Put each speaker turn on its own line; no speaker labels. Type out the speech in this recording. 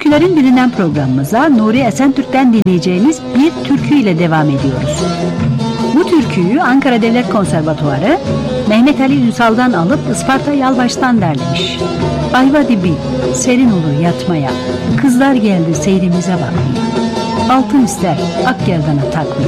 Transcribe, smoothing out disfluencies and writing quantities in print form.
Türkülerin bilinen programımıza Nuri Esentürk'ten dinleyeceğimiz bir türkü ile devam ediyoruz. Bu türküyü Ankara Devlet Konservatuarı Mehmet Ali Ünsal'dan alıp Isparta Yalvaç'tan derlemiş. Ayva dibi, serin olur yatmaya, kızlar geldi seyrimize bakmaya. Altın ister, ak gerdana takmaya.